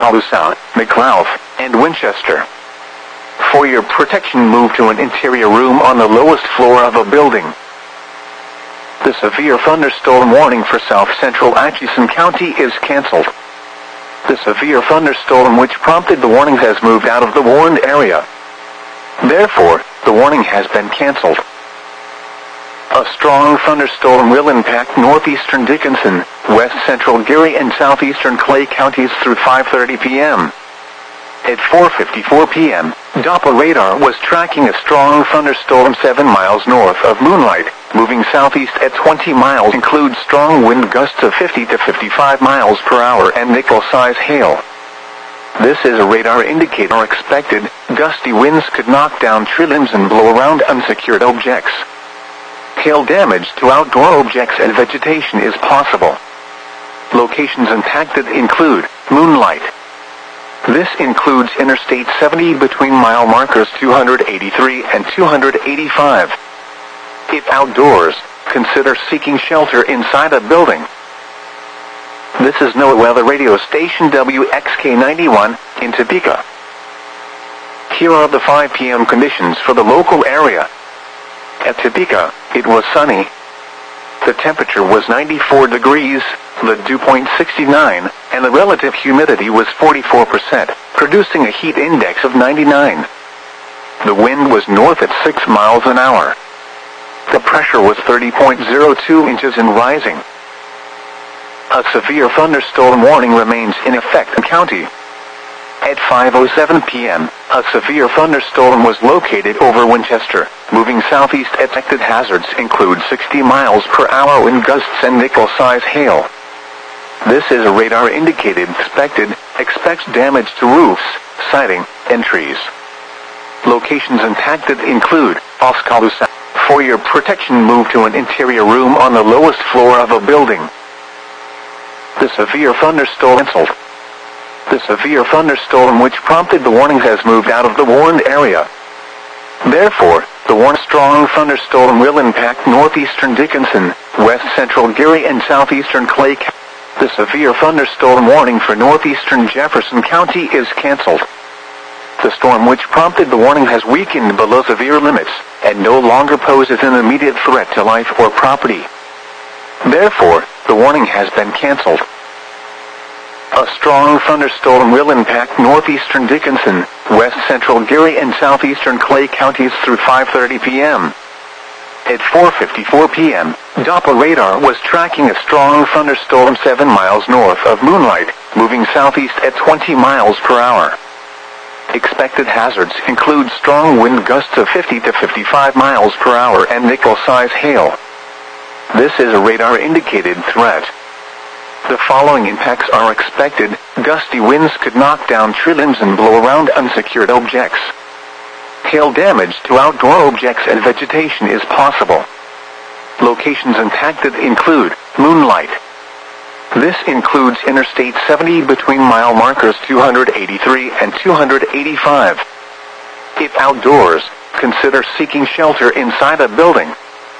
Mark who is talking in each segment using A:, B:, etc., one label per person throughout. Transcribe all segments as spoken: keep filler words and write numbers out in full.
A: Oskaloosa South, McLeod, and Winchester. For your protection, move to an interior room on the lowest floor of a building. The severe thunderstorm warning for south-central Atchison County is canceled. The severe thunderstorm which prompted the warning has moved out of the warned area. Therefore, the warning has been canceled. A strong thunderstorm will impact northeastern Dickinson, west-central Geary and southeastern Clay counties through five thirty p m At four fifty-four p m, Doppler radar was tracking a strong thunderstorm seven miles north of Moonlight, moving southeast at twenty miles. Includes strong wind gusts of fifty to fifty-five miles per hour and nickel-size hail. This is a radar indicator. Expected gusty winds could knock down tree limbs and blow around unsecured objects. Hail damage to outdoor objects and vegetation is possible. Locations impacted include Moonlight. This includes Interstate seventy between mile markers two hundred eighty-three and two hundred eighty-five. If outdoors, consider seeking shelter inside a building. This is NOAA weather radio station W X K ninety-one in Topeka. Here are the five p m conditions for the local area. At Topeka, it was sunny. The temperature was ninety-four degrees, the dew point sixty-nine, and the relative humidity was forty-four percent, producing a heat index of ninety-nine. The wind was north at six miles an hour. The pressure was thirty point zero two inches and rising. A severe thunderstorm warning remains in effect in the county. At five oh seven p m, a severe thunderstorm was located over Winchester, moving southeast. Expected hazards include sixty miles per hour wind gusts and nickel-size hail. This is a radar indicated expected, expects damage to roofs, siding, and trees. Locations impacted include Oskaloosa. For your protection, move to an interior room on the lowest floor of a building. The severe thunderstorm canceled. The severe thunderstorm which prompted the warning has moved out of the warned area. Therefore, the warned strong thunderstorm will impact northeastern Dickinson, west-central Geary and southeastern Clay County. The severe thunderstorm warning for northeastern Jefferson County is canceled. The storm which prompted the warning has weakened below severe limits, and no longer poses an immediate threat to life or property. Therefore, the warning has been canceled. A strong thunderstorm will impact northeastern Dickinson, west-central Geary and southeastern Clay counties through five thirty p m At four fifty-four p m, Doppler radar was tracking a strong thunderstorm seven miles north of Moonlight, moving southeast at twenty miles per hour. Expected hazards include strong wind gusts of fifty to fifty-five miles per hour and nickel-size hail. This is a radar indicated threat. The following impacts are expected. Gusty winds could knock down tree limbs and blow around unsecured objects. Hail damage to outdoor objects and vegetation is possible. Locations impacted include Moonlight. This includes Interstate seventy between mile markers two hundred eighty-three and two hundred eighty-five. If outdoors, consider seeking shelter inside a building.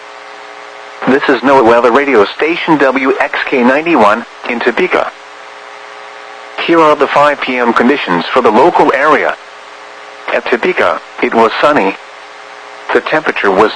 A: This is NOAA weather radio station W X K ninety-one in Topeka. Here are the five p m conditions for the local area. At Topeka, it was sunny. The temperature was